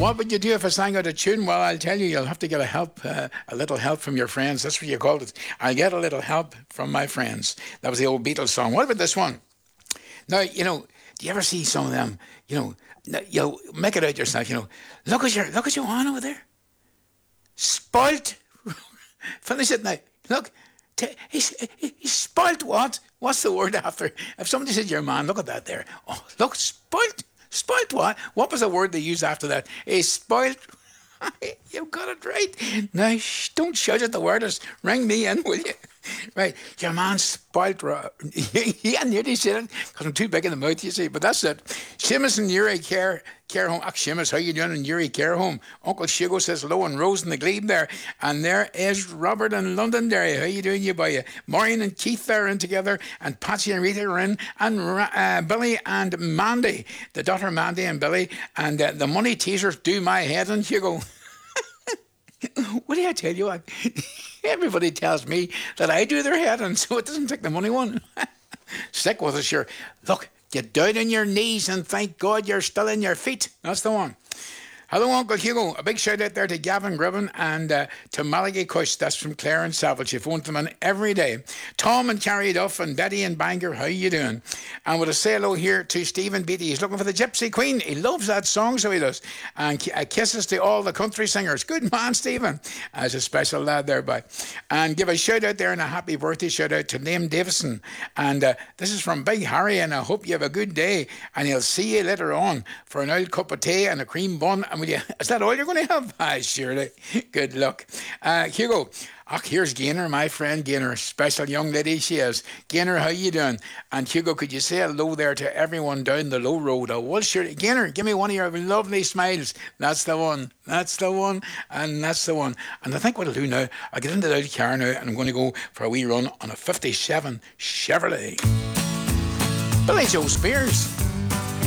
What would you do if I sang out a tune? Well, I'll tell you, you'll have to get a little help from your friends. That's what you called it. I'll get a little help from my friends. That was the old Beatles song. What about this one? Now, you know, do you ever see some of them? You'll make it out yourself. Look at Joanne over there. Spoilt. Finish it now. Look, he's spoilt. What? What's the word after? If somebody said your man, look at that there. Oh, look, spoilt. Spoilt what? What was the word they used after that? He's spoilt. You've got it right. Now, don't shout at the word. Ring me in, will you? Right, your man's spoilt. Yeah, nearly said it because I'm too big in the mouth, you see. But that's it. Seamus and Uri care home. Seamus, how you doing in Uri care home? Uncle Shugo says hello, and Rose in the Glebe there. And there is Robert in Londonderry. How you doing, you boy? Maureen and Keith there in together, and Patsy and Rita are in, and Billy and Mandy, the daughter Mandy and Billy, and the money teasers do my head in, Hugo. What do I tell you? Everybody tells me that I do their head, and so it doesn't take the money one. Stick with us, sure. Look, get down on your knees and thank God you're still in your feet. That's the one. Hello, Uncle Hugo. A big shout out there to Gavin Gribben and to Malachi Cush. That's from Clare and Savage. You phone them in every day. Tom and Carrie Duff and Betty and Bangor. How you doing? And with a say hello here to Stephen Beattie. He's looking for the Gypsy Queen. He loves that song, so he does. And kisses to all the country singers. Good man, Stephen. As a special lad there, by. And give a shout out there and a happy birthday shout out to Liam Davison. And this is from Big Harry, and I hope you have a good day. And he'll see you later on for an old cup of tea and a cream bun. And is that all you're going to have? Surely. Good luck. Hugo. Here's Gaynor, my friend Gaynor. Special young lady she is. Gaynor, how you doing? And Hugo, could you say hello there to everyone down the low road? Oh, well, sure. Gaynor, give me one of your lovely smiles. That's the one. That's the one. And that's the one. And I think what I'll do now, I'll get into the old car now, and I'm going to go for a wee run on a 57 Chevrolet. Billy Joe Spears.